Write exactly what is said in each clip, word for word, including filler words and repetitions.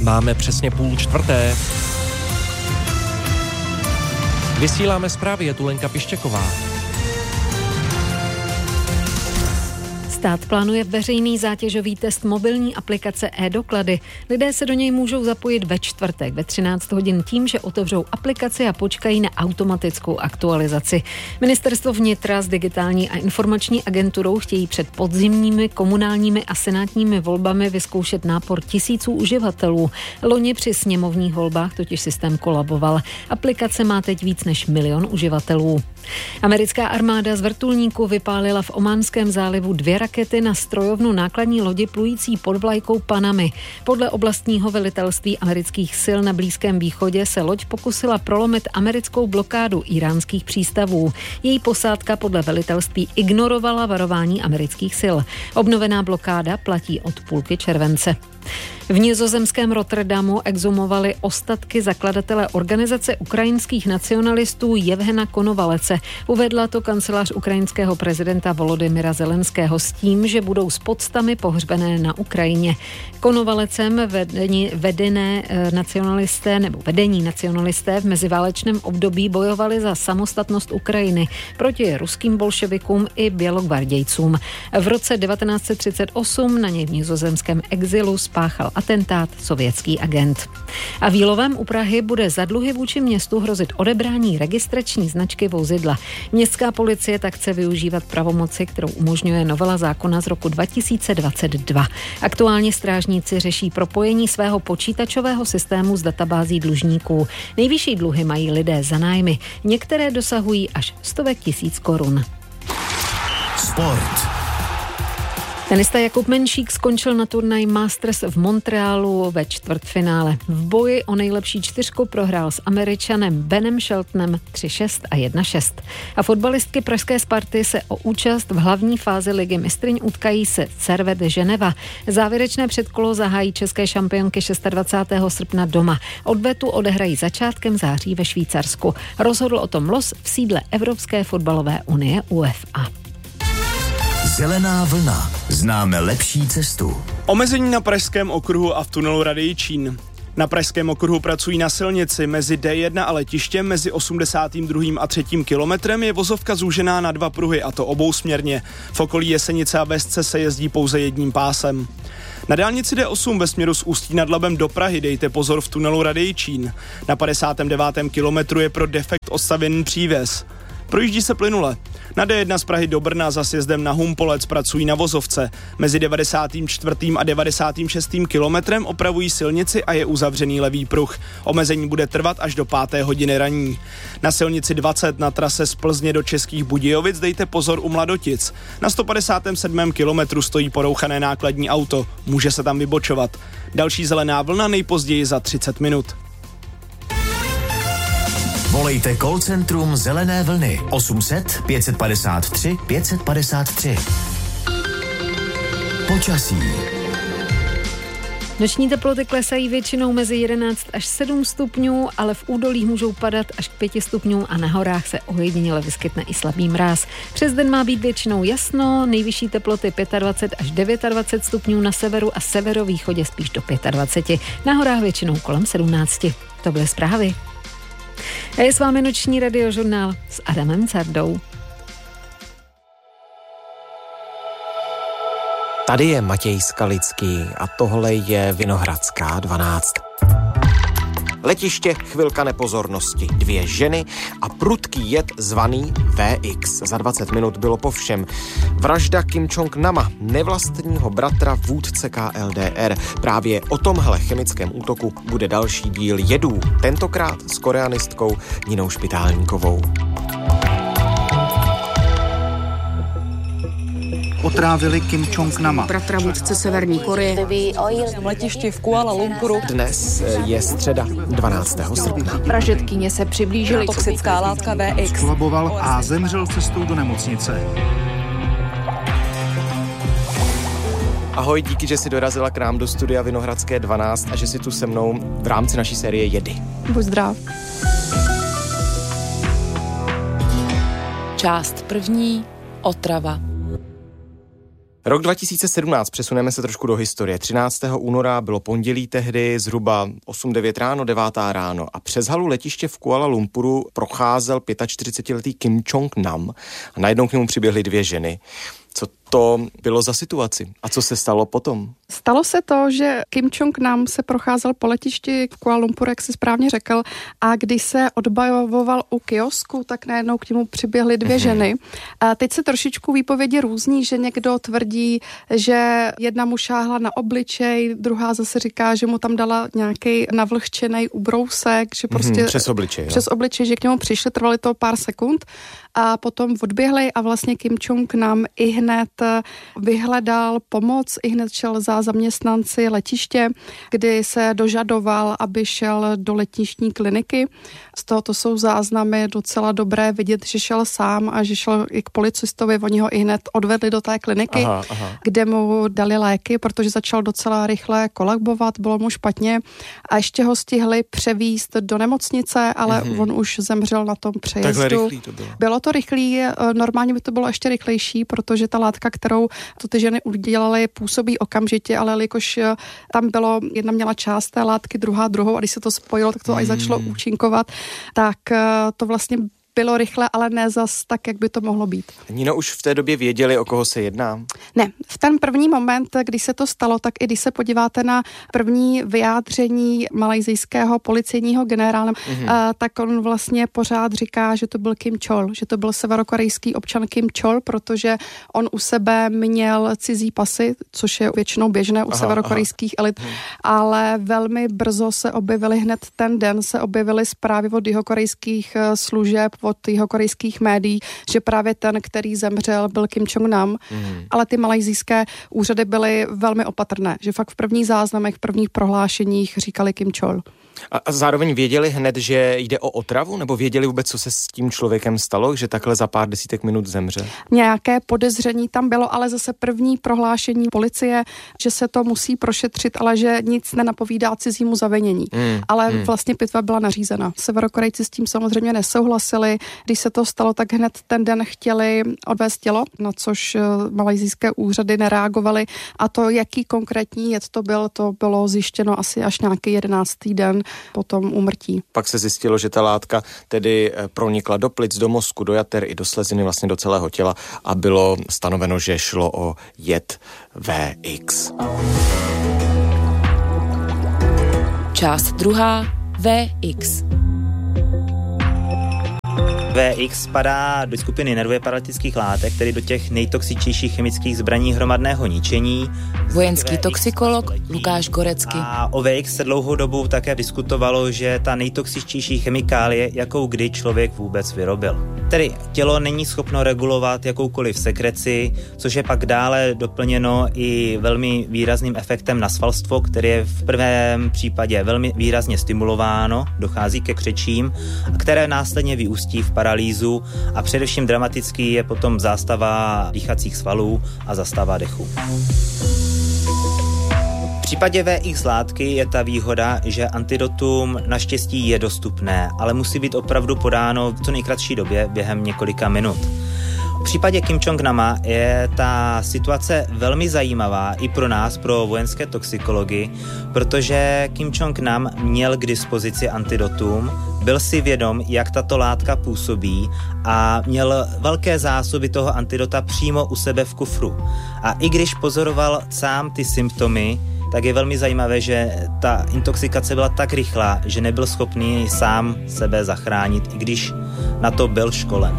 Máme přesně půl čtvrté. Vysíláme zprávy, je tu Lenka Piščeková. Stát plánuje veřejný zátěžový test mobilní aplikace e-doklady. Lidé se do něj můžou zapojit ve čtvrtek ve třináct hodin tím, že otevřou aplikaci a počkají na automatickou aktualizaci. Ministerstvo vnitra s digitální a informační agenturou chtějí před podzimními komunálními a senátními volbami vyzkoušet nápor tisíců uživatelů. Loni při sněmovních volbách totiž systém kolaboval. Aplikace má teď víc než milion uživatelů. Americká armáda z vrtulníku vypálila v Ománském zálivu dvě rakety na strojovnu nákladní lodi plující pod vlajkou Panamy. Podle oblastního velitelství amerických sil na Blízkém východě se loď pokusila prolomit americkou blokádu íránských přístavů. Její posádka podle velitelství ignorovala varování amerických sil. Obnovená blokáda platí od půlky července. V nizozemském Rotterdamu exhumovali ostatky zakladatele organizace ukrajinských nacionalistů Jevhena Konovalece. Uvedla to kancelář ukrajinského prezidenta Volodymyra Zelenského s tím, že budou s podstami pohřbené na Ukrajině. Konovalecem vedení, vedené nacionalisté nebo vedení nacionalisté v meziválečném období bojovali za samostatnost Ukrajiny proti ruským bolševikům i bělogvardějcům. V roce devatenáct set třicet osm na něj v nizozemském exilu spáchal atentát sovětský agent. A v Jílovém u Prahy bude za dluhy vůči městu hrozit odebrání registrační značky vozidla. Městská policie tak chce využívat pravomoci, kterou umožňuje novela zákona z roku dva tisíce dvacet dva. Aktuálně strážníci řeší propojení svého počítačového systému s databází dlužníků. Nejvyšší dluhy mají lidé za nájmy. Některé dosahují až stovek tisíc korun. Sport. Tenista Jakub Menšík skončil na turnaj Masters v Montrealu ve čtvrtfinále. V boji o nejlepší čtyřku prohrál s Američanem Benem Sheltonem tři šest a jedna šest. A fotbalistky pražské Sparty se o účast v hlavní fázi ligy mistryň utkají se Servette Ženeva. Závěrečné předkolo zahájí české šampionky dvacátého šestého srpna doma. Odvetu odehrají začátkem září ve Švýcarsku. Rozhodl o tom los v sídle Evropské fotbalové unie U E F A. Zelená vlna. Známe lepší cestu. Omezení na pražském okruhu a v tunelu Radejčín. Na pražském okruhu pracují na silnici mezi D jedna a letištěm mezi osmdesátým druhým a třetím kilometrem je vozovka zúžená na dva pruhy, a to obousměrně. V okolí Jesenice a Vesce se jezdí pouze jedním pásem. Na dálnici D osm ve směru z Ústí nad Labem do Prahy dejte pozor v tunelu Radejčín. Na padesátém devátém kilometru je pro defekt odstavěný přívěs. Projíždí se plynule. Na D jedna z Prahy do Brna za sjezdem na Humpolec pracují na vozovce. Mezi devadesátým čtvrtým a devadesátým šestým kilometrem opravují silnici a je uzavřený levý pruh. Omezení bude trvat až do páté hodiny ranní. Na silnici dvacet na trase z Plzně do Českých Budějovic dejte pozor u Mladotic. Na sto padesátém sedmém kilometru stojí porouchané nákladní auto. Může se tam vybočovat. Další zelená vlna nejpozději za třicet minut. Volejte call centrum Zelené vlny osm set pět padesát tři pět padesát tři. Počasí. Noční teploty klesají většinou mezi jedenáct až sedm stupňů, ale v údolích můžou padat až k pěti stupňům a na horách se ojediněle vyskytne i slabý mráz. Přes den má být většinou jasno, nejvyšší teploty dvacet pět až dvacet devět stupňů na severu a severovýchodě spíš do dvacet pět. Na horách většinou kolem sedmnáct. To byly zprávy. A je s vámi noční radiožurnál s Adamem Cardou. Tady je Matěj Skalický a tohle je Vinohradská dvanáct. Letiště, chvilka nepozornosti, dvě ženy a prudký jed zvaný V X. Za dvacet minut bylo po všem. Vražda Kim Jong-nama, nevlastního bratra vůdce K L D R. Právě o tomhle chemickém útoku bude další díl Jedů, tentokrát s koreanistkou Ninou Špitálníkovou. Otrávili Kim Jong-nama, bratra vůdce Severní Koreje. V letišti v Kuala Lumpuru. Dnes je středa dvanáctého srpna. Vražedkyně se přiblížily. Toxická látka V X. Skolaboval a zemřel cestou do nemocnice. Ahoj, díky, že jsi dorazila k nám do studia Vinohradské dvanáct a že jsi tu se mnou v rámci naší série Jedy. Buď zdrav. Část první. Otrava. Rok dva tisíce sedmnáct, přesuneme se trošku do historie. třináctého února bylo pondělí tehdy, zhruba osm devět ráno, devátá ráno a přes halu letiště v Kuala Lumpuru procházel čtyřicetiletý Kim Jong-nam a najednou k němu přiběhly dvě ženy. Co to bylo za situaci? A co se stalo potom? Stalo se to, že Kim Jong-nam se procházel po letišti v Kuala Lumpuru, jak si správně řekl, a když se odbajoval u kiosku, tak najednou k němu přiběhly dvě mm-hmm. ženy. A teď se trošičku výpovědi různí, že někdo tvrdí, že jedna mu šáhla na obličej, druhá zase říká, že mu tam dala nějaký navlhčený ubrousek, že prostě mm-hmm, přes obličej. Přes obličej, že k němu přišli, trvali to pár sekund a potom odběhli a vlastně Kim Jong-nam i hned vyhledal pomoc, i hned šel za zaměstnanci letiště, kdy se dožadoval, aby šel do letištní kliniky. Z toho to jsou záznamy docela dobré vidět, že šel sám a že šel i k policistovi, oni ho i hned odvedli do té kliniky, aha, aha. kde mu dali léky, protože začal docela rychle kolabovat, bylo mu špatně a ještě ho stihli převízt do nemocnice, ale mm-hmm. on už zemřel na tom přejezdu. Takhle rychlý to bylo. Bylo to rychlý, normálně by to bylo ještě rychlejší, protože ta látka, kterou to ty ženy udělaly, působí okamžitě, ale jelikož tam bylo, jedna měla část té látky, druhá druhou a když se to spojilo, tak to mm. až začalo účinkovat, tak to vlastně bylo rychle, ale ne zas tak, jak by to mohlo být. Nino, už v té době věděli, o koho se jedná? Ne, v ten první moment, když se to stalo, tak i když se podíváte na první vyjádření malajzijského policejního generála, mm-hmm. tak on vlastně pořád říká, že to byl Kim Chol, že to byl severokorejský občan Kim Chol, protože on u sebe měl cizí pasy, což je většinou běžné u aha, severokorejských aha. elit, hmm. ale velmi brzo se objevily, hned ten den se objevily zprávy od jihokorejských služeb, od jihokorejských médií, že právě ten, který zemřel, byl Kim Jong-nam, mm. ale ty malajzijské úřady byly velmi opatrné, že fakt v prvních záznamech, v prvních prohlášeních říkali Kim Chol. A, a zároveň věděli hned, že jde o otravu? Nebo věděli vůbec, co se s tím člověkem stalo, že takhle za pár desítek minut zemře? Nějaké podezření tam bylo, ale zase první prohlášení policie, že se to musí prošetřit, ale že nic nenapovídá cizímu zavinění. Mm, ale mm. vlastně pitva byla nařízena. Severokorejci s tím samozřejmě nesouhlasili. Když se to stalo, tak hned ten den chtěli odvést tělo, na což malajzijské úřady nereagovaly. A to, jaký konkrétní jed to byl, to bylo zjištěno asi až nějaký jedenáctý den potom úmrtí. Pak se zjistilo, že ta látka tedy pronikla do plic, do mozku, do jater i do sleziny, vlastně do celého těla a bylo stanoveno, že šlo o jed V X. Část druhá. V X. V X spadá do skupiny nervově paralytických látek, tedy do těch nejtoxičtějších chemických zbraní hromadného ničení. Vojenský toxikolog Lukáš Gorecký. A o V X se dlouhou dobu také diskutovalo, že ta nejtoxičtější chemikálie, jakou kdy člověk vůbec vyrobil. Tedy tělo není schopno regulovat jakoukoliv sekreci, což je pak dále doplněno i velmi výrazným efektem na svalstvo, který je v prvém případě velmi výrazně stimulováno, dochází ke křečím, které následně vyústí v paralýzu a především dramatický je potom zástava dýchacích svalů a zastava dechu. V případě V X látky je ta výhoda, že antidotum naštěstí je dostupné, ale musí být opravdu podáno v co nejkratší době během několika minut. V případě Kim Jong-nama je ta situace velmi zajímavá i pro nás, pro vojenské toxikology, protože Kim Jong-nam měl k dispozici antidotum, byl si vědom, jak tato látka působí a měl velké zásoby toho antidota přímo u sebe v kufru. A i když pozoroval sám ty symptomy, tak je velmi zajímavé, že ta intoxikace byla tak rychlá, že nebyl schopný sám sebe zachránit, i když na to byl školen.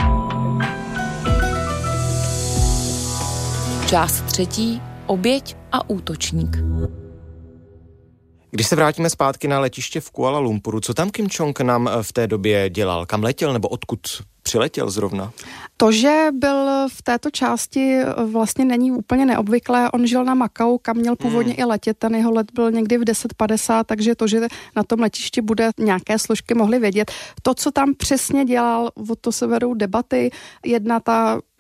Část třetí. Oběť a útočník. Když se vrátíme zpátky na letiště v Kuala Lumpuru, co tam Kim Jong-nam v té době dělal? Kam letěl nebo odkud přiletěl zrovna? To, že byl v této části, vlastně není úplně neobvyklé. On žil na Makau, kam měl původně hmm. i letět. Ten jeho let byl někdy v deset padesát, takže to, že na tom letišti bude nějaké složky, mohli vědět. To, co tam přesně dělal, o to se vedou debaty. Jedna ta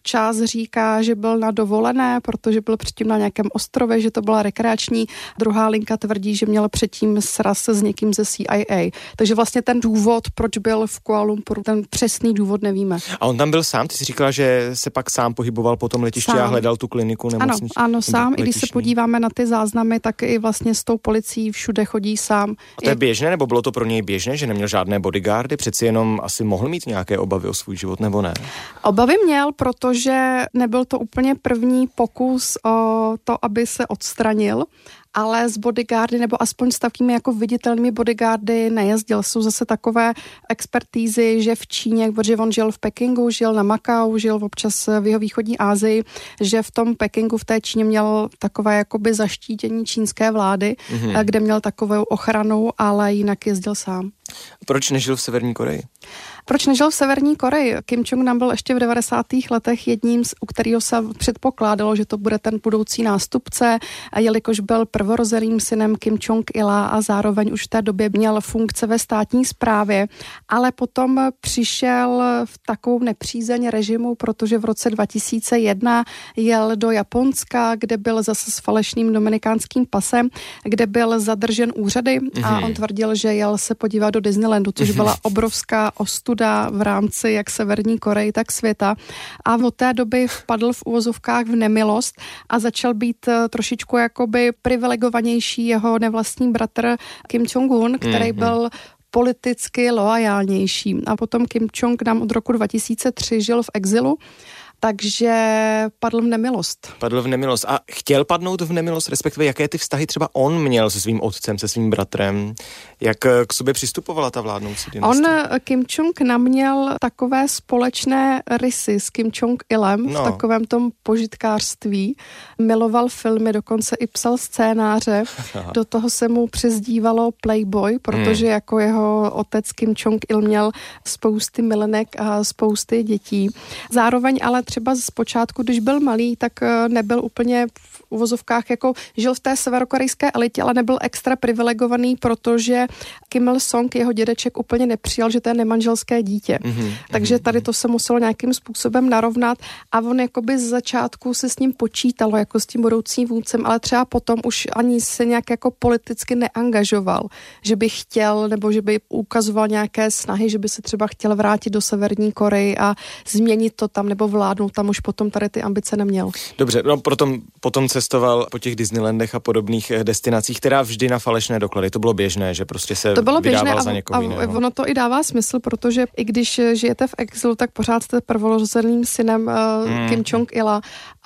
Část říká, že byl na dovolené, protože byl předtím na nějakém ostrově, že to byla rekreační. Druhá linka tvrdí, že měl předtím sraz s někým ze C I A. Takže vlastně ten důvod, proč byl v Kuala Lumpuru, ten přesný důvod nevíme. A on tam byl sám? Ty jsi říkala, že se pak sám pohyboval po tom letišti sám. A hledal tu kliniku nemocniční. Ano, ano, sám. I když se podíváme na ty záznamy, tak i vlastně s tou policií všude chodí sám. A to je běžné, nebo bylo to pro něj běžné, že neměl žádné bodyguardy? Přeci jenom asi mohl mít nějaké obavy o svůj život, nebo ne? Obavy měl, protože nebyl to úplně první pokus o to, aby se odstranil, ale s bodyguardy nebo aspoň s takovými jako viditelnými bodyguardy nejezdil. Jsou zase takové expertízy, že v Číně, protože on žil v Pekingu, žil na Makau, žil občas v jihovýchodní Asii, že v tom Pekingu, v té Číně měl takové jakoby zaštítění čínské vlády, mm-hmm. kde měl takovou ochranu, ale jinak jezdil sám. Proč nežil v Severní Koreji? Proč nežil v Severní Koreji? Kim Jong-nam byl ještě v devadesátých letech jedním, z, u kterého se předpokládalo, že to bude ten budoucí nástupce, a jelikož byl prvorozeným synem Kim Jong-ila a zároveň už v té době měl funkce ve státní správě, ale potom přišel v takovou nepřízeň režimu, protože v roce dva tisíce jedna jel do Japonska, kde byl zase s falešným dominikánským pasem, kde byl zadržen úřady mm-hmm. a on tvrdil, že jel se podívat do Disneylandu, což mm-hmm. byla obrovská ostuda v rámci jak Severní Koreji, tak světa. A od té doby vpadl v uvozovkách v nemilost a začal být trošičku jakoby privilegovanější jeho nevlastní bratr Kim Jong-un, který mm-hmm. byl politicky loajálnější. A potom Kim Jong-nam od roku dva tisíce tři žil v exilu, takže padl v nemilost. Padl v nemilost. A chtěl padnout v nemilost, respektive jaké ty vztahy třeba on měl se svým otcem, se svým bratrem? Jak k sobě přistupovala ta vládnoucí dynastie? On, Kim Jong-nam, měl takové společné rysy s Kim Jong-ilem no. v takovém tom požitkářství. Miloval filmy, dokonce i psal scénáře. Do toho se mu přezdívalo Playboy, protože hmm. jako jeho otec Kim Jong-il měl spousty milenek a spousty dětí. Zároveň ale třeba z počátku, když byl malý, tak nebyl úplně v uvozovkách, jako žil v té severokorejské elitě, ale nebyl extra privilegovaný, protože Kim Il-sung, jeho dědeček, úplně nepřijal, že to je nemanželské dítě. Mm-hmm. Takže tady to se muselo nějakým způsobem narovnat a on jakoby z začátku se s ním počítalo, jako s tím budoucím vůdcem, ale třeba potom už ani se nějak jako politicky neangažoval, že by chtěl, nebo že by ukazoval nějaké snahy, že by se třeba chtěl vrátit do Severní Koreji a změnit to tam, nebo vládnout tam, už potom tady ty ambice neměl. Dobře, no potom, potom cestoval po těch Disneylandech a podobných destinacích, která vždy na falešné doklady. To bylo běžné, že prostě se to bylo vydával běžné za někoho jiného. A ono to i dává smysl, protože i když žijete v exilu, tak pořád jste prvorozeným synem uh, hmm. Kim Jong-ila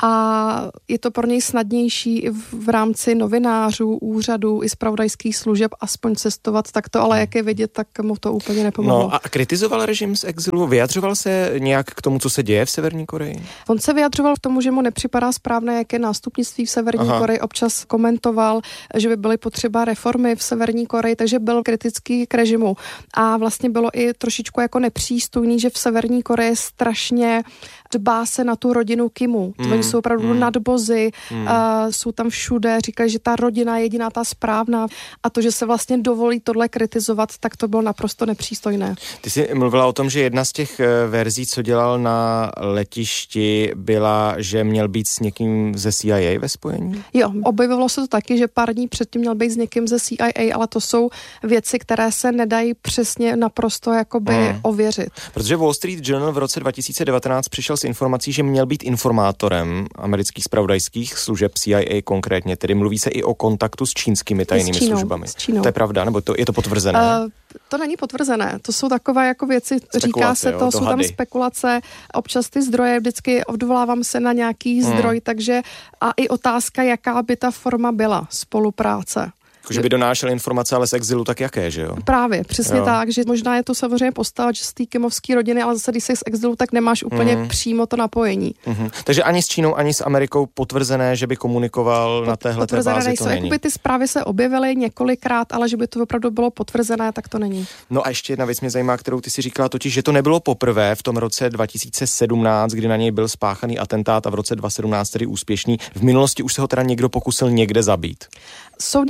a je to pro něj snadnější i v, v rámci novinářů, úřadů i zpravodajských služeb aspoň cestovat takto, ale jak je vidět, tak mu to úplně nepomohlo. No a kritizoval režim z exilu? Vyjadřoval se nějak k tomu, co se děje v Severní Koreji? On se vyjadřoval k tomu, že mu nepřipadá správné, jaké nástupnictví v Severní Aha. Koreji. Občas komentoval, že by byly potřeba reformy v Severní Koreji, takže byl kritický k režimu. A vlastně bylo i trošičku jako nepřístojný, že v Severní Koreji strašně dbá se na tu rodinu Kimu. Mm, Oni jsou opravdu mm, nadbozy, mm. uh, jsou tam všude, říkají, že ta rodina je jediná ta správná a to, že se vlastně dovolí tohle kritizovat, tak to bylo naprosto nepřístojné. Ty jsi mluvila o tom, že jedna z těch verzí, co dělal na letišti, byla, že měl být s někým ze C I A ve spojení? Jo, objevilo se to taky, že pár dní předtím měl být s někým ze C I A, ale to jsou věci, které se nedají přesně naprosto jakoby mm. ověřit. Protože Wall Street Journal v roce dva tisíce devatenáct přišel s informací, že měl být informátorem amerických zpravodajských služeb C I A konkrétně, tedy mluví se i o kontaktu s čínskými tajnými s Čínou, službami. S Čínou. To je pravda, nebo to, je to potvrzené? Uh, to není potvrzené, to jsou takové jako věci, spekulace, říká se to, jo, jsou tam spekulace, občas ty zdroje, vždycky odvolávám se na nějaký hmm. zdroj, takže a i otázka, jaká by ta forma byla spolupráce. Že by donášel informace, ale z exilu tak jaké, že jo? Právě, přesně jo. tak, že možná je to samozřejmě postava, že z té kimovské rodiny, ale zase, když jsi z exilu, tak nemáš úplně mm. přímo to napojení. Mm-hmm. Takže ani s Čínou, ani s Amerikou potvrzené, že by komunikoval Pot, na téhle té bázi, nejsou. to není. Jakoby ty zprávy se objevily několikrát, ale že by to opravdu bylo potvrzené, tak to není. No a ještě jedna věc mě zajímá, kterou ty si říkala, totiž, že to nebylo poprvé v tom roce dva tisíce sedmnáct, kdy na něj byl spáchaný atentát a v roce dva tisíce sedmnáct tedy úspěšný. V minulosti už se ho teda někdo pokusil někde zabít. Jsou nějaké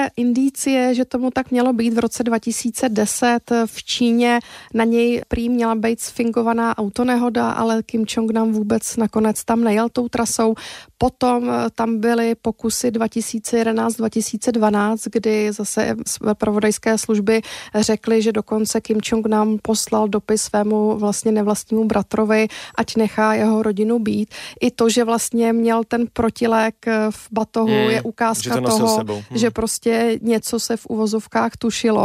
nějaké indicie, že tomu tak mělo být v roce dva tisíce deset v Číně. Na něj prý měla být sfingovaná autonehoda, ale Kim Jong-nam vůbec nakonec tam nejel tou trasou. Potom tam byly pokusy dva tisíce jedenáct dva tisíce dvanáct, kdy zase zpravodajské služby řekly, že dokonce Kim Jong-nam poslal dopis svému vlastně nevlastnímu bratrovi, ať nechá jeho rodinu být. I to, že vlastně měl ten protilék v batohu, hmm, je ukázka že to toho, hmm. že prostě něco se v uvozovkách tušilo.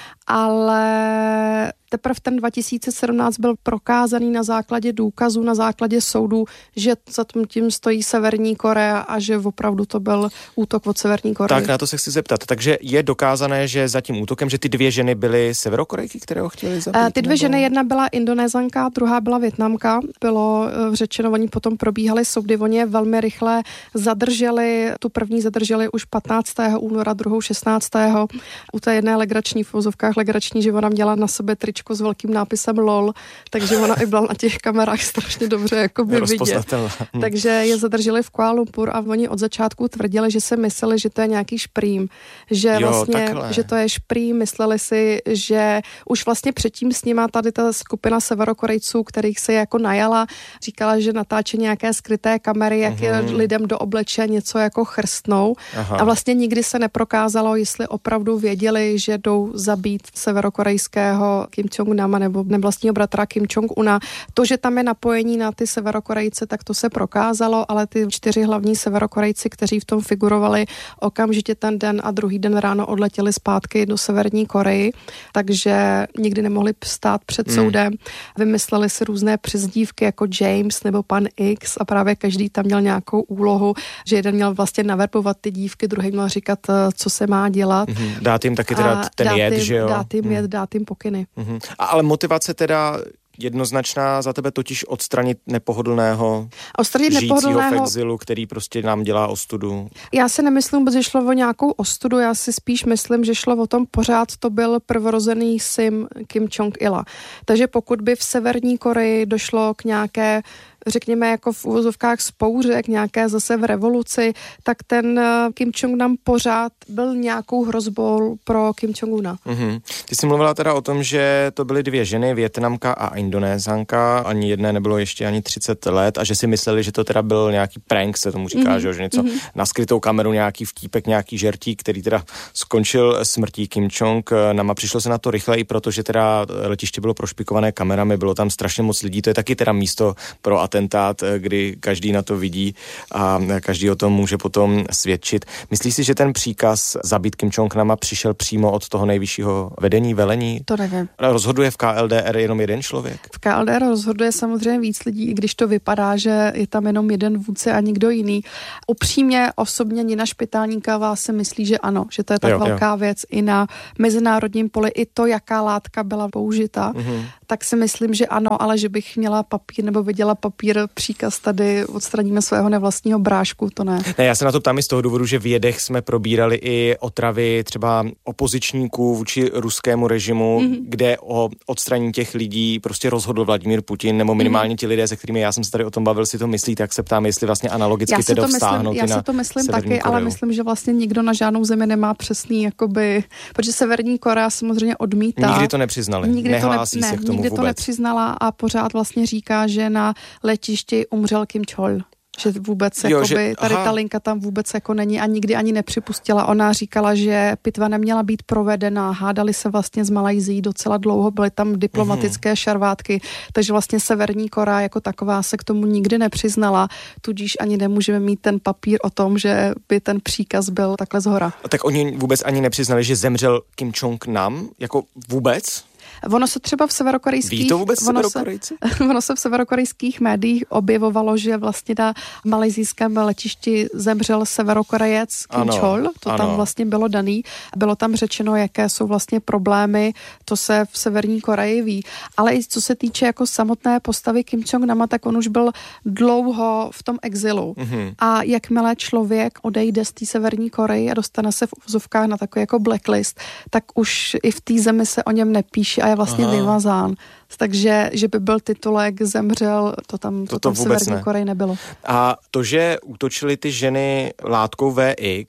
Ale teprve ten dva tisíce sedmnáct byl prokázaný na základě důkazů, na základě soudů, že za tím stojí Severní Korea a že opravdu to byl útok od Severní Koreje. Tak na to se chci zeptat. Takže je dokázané, že za tím útokem, že ty dvě ženy byly Severokorejky, které ho chtěli zabít? Ty dvě nebo... ženy, jedna byla Indonézanka, druhá byla Vietnamka. Bylo řečeno, oni potom probíhali soudy, oni je velmi rychle zadrželi. Tu první zadrželi už patnáctého února, druhou šestnáctého U té jedné legrační v vozovkách legrační, že ona měla na sobě tričko s velkým nápisem LOL, takže ona i byla na těch kamerách strašně dobře jakoby vidět. Takže je zadrželi v Kuala Lumpur a oni od začátku tvrdili, že si mysleli, že to je nějaký šprým, že jo, vlastně, takhle. Že to je šprým, mysleli si, že už vlastně předtím s nima tady ta skupina Severokorejců, kterých se jako najala, říkala, že natáče nějaké skryté kamery, jak je uh-huh. lidem do obliče něco jako chrstnou. Aha. A vlastně nikdy se neprokázalo, jestli opravdu věděli, že jdou zabít severokorejského Kim Jong-nama nebo nevlastního bratra Kim Jong-una. To, že tam je napojení na ty Severokorejce, tak to se prokázalo, ale ty čtyři hlavní Severokorejci, kteří v tom figurovali, okamžitě ten den a druhý den ráno odletěli zpátky do Severní Koreji, takže nikdy nemohli stát před soudem. Hmm. Vymysleli si různé přezdívky jako James nebo pan X a právě každý tam měl nějakou úlohu, že jeden měl vlastně naverbovat ty dívky, druhý měl říkat, co se má dělat. Hmm. Dát jim taky teda ten jed, jim, že jo? Dát jim jed, dát jim pokyny. Hmm. A, ale motivace teda jednoznačná za tebe totiž odstranit nepohodlného odstranit žijícího nepohodlného... v exilu, který prostě nám dělá ostudu. Já si nemyslím, že šlo o nějakou ostudu, já si spíš myslím, že šlo o tom pořád, to byl prvorozený syn Kim Jong-ila. Takže pokud by v Severní Koreji došlo k nějaké řekněme jako v uvozovkách spouře, k nějaké zase v revoluci, tak ten Kim Jong-nam pořád byl nějakou hrozbou pro Kim Jong-una. Mm-hmm. Ty jsi mluvila teda o tom, že to byly dvě ženy, Vietnamka a Indonézanka, ani jedné nebylo ještě ani třicet let a že si mysleli, že to teda byl nějaký prank, se tomu říká, mm-hmm. že něco mm-hmm. na skrytou kameru, nějaký vtípek, nějaký žertík, který teda skončil smrtí Kim Jong-nama. Přišlo se na to rychle i proto, že teda letiště bylo prošpikované kamerami, bylo tam strašně moc lidí, to je taky teda místo pro atentát, kdy každý na to vidí a každý o tom může potom svědčit. Myslíš si, že ten příkaz zabít Kim Jong-nama přišel přímo od toho nejvyššího vedení, velení? To nevím. Rozhoduje v K L D R jenom jeden člověk? V K L D R rozhoduje samozřejmě víc lidí, i když to vypadá, že je tam jenom jeden vůdce a nikdo jiný. Upřímně osobně Nina Špitálníková si myslí, že ano, že to je tak jo, velká jo. věc i na mezinárodním poli, i to, jaká látka byla použita, mm-hmm. tak si myslím, že ano, ale že bych měla papír nebo viděla papír příkaz tady odstraníme svého nevlastního brášku, to ne. Ne, já se na to ptám i z toho důvodu, že v Jedech jsme probírali i otravy třeba opozičníků vůči ruskému režimu, mm-hmm. kde o odstranění těch lidí prostě rozhodl Vladimír Putin, nebo minimálně mm-hmm. ti lidé, se kterými já jsem se tady o tom bavil, si to myslí, tak se ptám, jestli vlastně analogicky teda vztáhnout. Já si to myslím taky, Koreu. Ale myslím, že vlastně nikdo na žádnou zemi nemá přesný, jakoby, protože Severní Korea samozřejmě odmítá. Nikdy to nepřiznali, nikdy nehlásí to ne, se ne, k tomu nikdy vůbec. to nepřiznala a pořád vlastně říká, že na letišti umřel Kim Chol. Že vůbec, jo, jakoby, že, tady ta linka tam vůbec jako není a nikdy ani nepřipustila. Ona říkala, že pitva neměla být provedena, hádali se vlastně s Malajzií docela dlouho, byly tam diplomatické mm. šarvátky, takže vlastně Severní Korea jako taková se k tomu nikdy nepřiznala, tudíž ani nemůžeme mít ten papír o tom, že by ten příkaz byl takhle zhora. A tak oni vůbec ani nepřiznali, že zemřel Kim Jong-nam, jako vůbec? Ono se třeba v severokorejských... Ví to vůbec ono severokorejci? Se, ono se v severokorejských médiích objevovalo, že vlastně na malajzijském letišti zemřel Severokorejec Kim Chol, to ano. tam vlastně bylo daný. Bylo tam řečeno, jaké jsou vlastně problémy, to se v Severní Koreji ví. Ale i co se týče jako samotné postavy Kim Jong-nama, tak on už byl dlouho v tom exilu. Mm-hmm. A jakmile člověk odejde z té Severní Koreji a dostane se v uvozovkách na takový jako blacklist, tak už i v té zemi se o něm nepíše a je vlastně vymazán. Takže, že by byl titulek, zemřel, to tam, to, to tam v Severní ne. Koreji nebylo. A to, že útočily ty ženy látkou V X,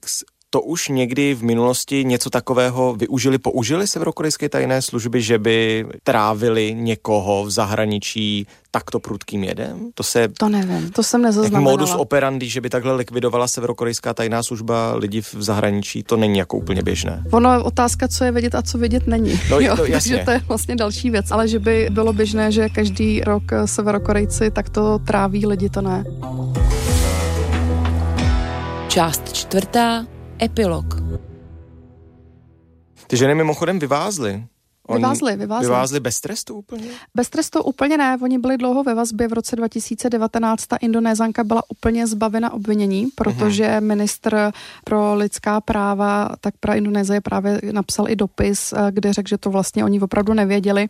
To už někdy v minulosti něco takového využili, použili severokorejské tajné služby, že by trávili někoho v zahraničí takto prudkým jedem? To se... To nevím, to jsem nezaznamenala. Modus operandi, že by takhle likvidovala severokorejská tajná služba lidi v zahraničí, to není jako úplně běžné. Ono je otázka, co je vidět a co vidět není. No, jo, to, jasně. Takže to je vlastně další věc. Ale že by bylo běžné, že každý rok severokorejci takto tráví lidi, to ne. Část čtvrtá. Epilog. Ty ženy mimochodem vyvázly. Oni Vyvázli, vyvázli. Vyvázli bez trestu úplně? Bez trestu úplně ne, oni byli dlouho ve vazbě. V roce dva tisíce devatenáct ta Indonézanka byla úplně zbavena obvinění, protože uh-huh. ministr pro lidská práva, tak pro Indonésie právě napsal i dopis, kde řekl, že to vlastně oni opravdu nevěděli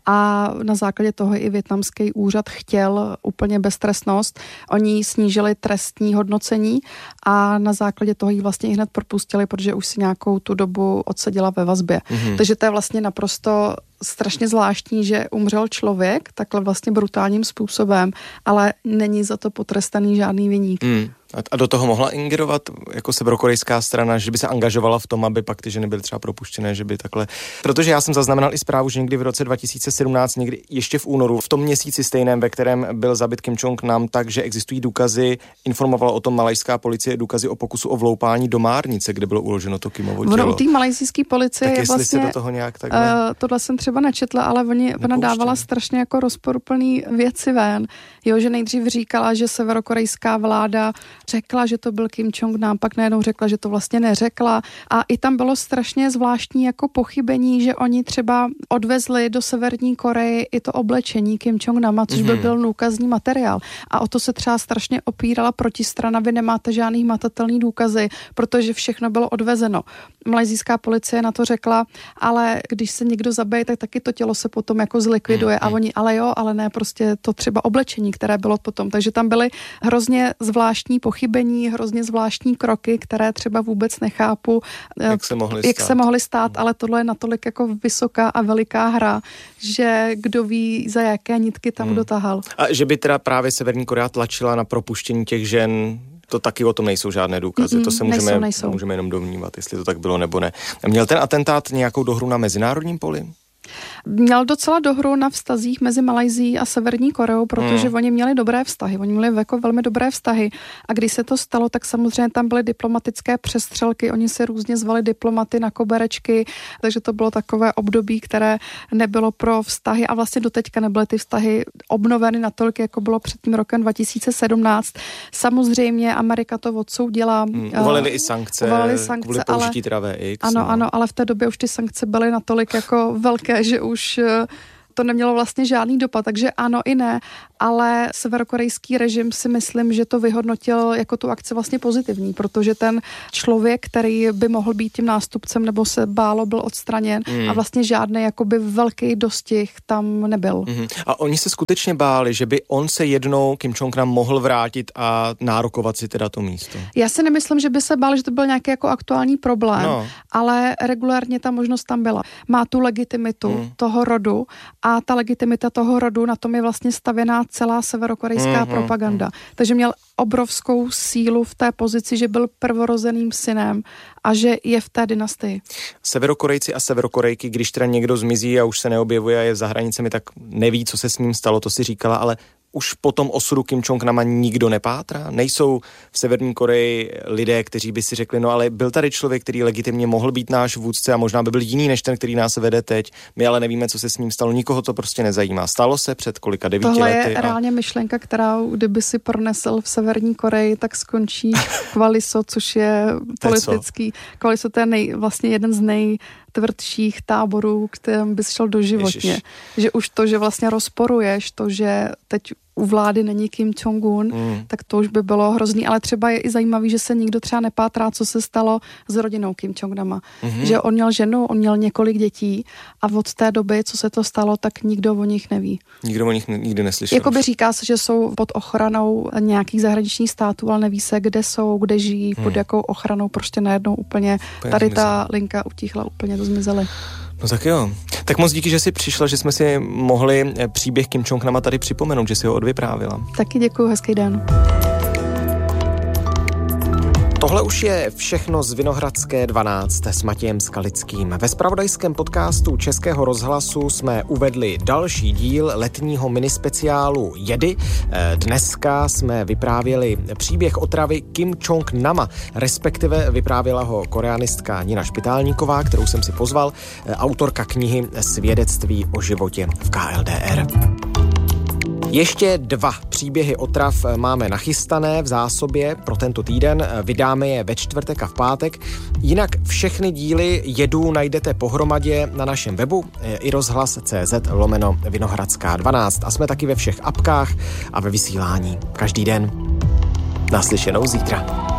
a na základě toho i vietnamský úřad chtěl úplně beztrestnost. Oni snížili trestní hodnocení a na základě toho ji vlastně i hned propustili, protože už si nějakou tu dobu odseděla ve vazbě. Uh-huh. Takže to je vlastně naprosto to strašně zvláštní, že umřel člověk takhle vlastně brutálním způsobem, ale není za to potrestaný žádný viník. Hmm. A do toho mohla ingerovat jako severokorejská strana, že by se angažovala v tom, aby pak ty ženy byly třeba propuštěné, že by takhle... Protože já jsem zaznamenal i zprávu, že někdy v roce dva tisíce sedmnáct, někdy ještě v únoru, v tom měsíci stejném, ve kterém byl zabit Kim Jong-nam, takže existují důkazy, informovala o tom malajská policie, důkazy o pokusu o vloupání do márnice, kde bylo uloženo to Kimovo tělo. Ono u té malajsijské policie tak je vlastně... se do toho nějak takhle... Uh, tohle jsem třeba nečetla, ale oni, ona dávala strašně jako rozporuplný věci ven. Jo, že nejdřív říkala, že severokorejská vláda řekla, že to byl Kim Jong-nam, pak najednou řekla, že to vlastně neřekla. A i tam bylo strašně zvláštní jako pochybení, že oni třeba odvezli do Severní Koreje i to oblečení Kim Jong-nama, což by byl důkazní materiál. A o to se třeba strašně opírala protistrana, vy nemáte žádný matatelný důkazy, protože všechno bylo odvezeno. Malajsijská policie na to řekla, ale když se někdo zabije, tak taky to tělo se potom jako zlikviduje. A oni, ale jo, ale ne prostě to třeba oblečení, které bylo potom. Takže tam byly hrozně zvláštní pochybení, hrozně zvláštní kroky, které třeba vůbec nechápu, jak se mohly jak stát, se mohly stát ale tohle je natolik jako vysoká a veliká hra, že kdo ví, za jaké nitky tam hmm. dotahal. A že by teda právě Severní Korea tlačila na propuštění těch žen, to taky o tom nejsou žádné důkazy, mm-mm, to se můžeme, nejsou, nejsou. můžeme jenom domnívat, jestli to tak bylo nebo ne. Měl ten atentát nějakou dohru na mezinárodním poli? Měl docela dohru na vztazích mezi Malajsií a Severní Koreou, protože hmm. oni měli dobré vztahy, oni měli jako velmi dobré vztahy a když se to stalo, tak samozřejmě tam byly diplomatické přestřelky, oni se různě zvali diplomaty na koberečky, takže to bylo takové období, které nebylo pro vztahy a vlastně doteďka nebyly ty vztahy obnoveny natolik, jako bylo před tím rokem dva tisíce sedmnáct. Samozřejmě Amerika to odsoudila. Hmm. Uvalili uh, i sankce, uvalili sankce kvůli použití teda V X. Ano, no. ano, ale v té době už ty sankce byly natolik jako velké, že už to nemělo vlastně žádný dopad, takže ano i ne, ale severokorejský režim si myslím, že to vyhodnotil jako tu akci vlastně pozitivní, protože ten člověk, který by mohl být tím nástupcem nebo se bálo, byl odstraněn mm. a vlastně žádný jakoby velký dostih tam nebyl. Mm. A oni se skutečně báli, že by on se jednou Kim Jong-nam mohl vrátit a nárokovat si teda to místo? Já si nemyslím, že by se báli, že to byl nějaký jako aktuální problém, no. ale regulárně ta možnost tam byla. Má tu legitimitu mm. toho rodu a ta legitimita toho rodu, na tom je vlastně stavěná celá severokorejská mm-hmm. propaganda. Takže měl obrovskou sílu v té pozici, že byl prvorozeným synem a že je v té dynastii. Severokorejci a severokorejky, když teda někdo zmizí a už se neobjevuje a je za hranicemi, tak neví, co se s ním stalo, to si říkala, ale už po tom osudu Kim Jong-nama nikdo nepátrá? Nejsou v Severní Koreji lidé, kteří by si řekli, no ale byl tady člověk, který legitimně mohl být náš vůdce a možná by byl jiný než ten, který nás vede teď. My ale nevíme, co se s ním stalo. Nikoho to prostě nezajímá. Stalo se před kolika devíti Tohle lety. Tohle je a... reálně myšlenka, která kdyby si pronesl v Severní Koreji, tak skončí Kvaliso, což je politický. Kvaliso, to je nej, vlastně jeden z nej tvrdších táborů, kterým bys šel doživotně. Ježiš. Že už to, že vlastně rozporuješ to, že teď u vlády není Kim Jong-un, mm. tak to už by bylo hrozný, ale třeba je i zajímavý, že se nikdo třeba nepátrá, co se stalo s rodinou Kim Jong-nama. Mm-hmm. Že on měl ženu, on měl několik dětí a od té doby, co se to stalo, tak nikdo o nich neví. Nikdo o nich nikdy neslyšel. Jakoby říká se, že jsou pod ochranou nějakých zahraničních států, ale neví se, kde jsou, kde žijí, mm. pod jakou ochranou, prostě najednou úplně, úplně tady zmizela. Ta linka utichla, úplně to zmizely. No tak jo. Tak moc díky, že jsi přišla, že jsme si mohli příběh Kim Jong-nama tady připomenout, že si ho odvyprávila. Taky děkuju, hezký den. Tohle už je všechno z Vinohradské dvanáct s Matějem Skalickým. Ve zpravodajském podcastu Českého rozhlasu jsme uvedli další díl letního minispeciálu Jedy. Dneska jsme vyprávěli příběh otravy Kim Jong-nama, respektive vyprávěla ho koreanistka Nina Špitálníková, kterou jsem si pozval, autorka knihy Svědectví o životě v K L D R. Ještě dva příběhy otrav máme nachystané v zásobě pro tento týden. Vydáme je ve čtvrtek a v pátek. Jinak všechny díly Jedu najdete pohromadě na našem webu i rozhlas tečka cé zet lomeno Vinohradská dvanáct. A jsme taky ve všech apkách a ve vysílání každý den. Naslyšenou zítra.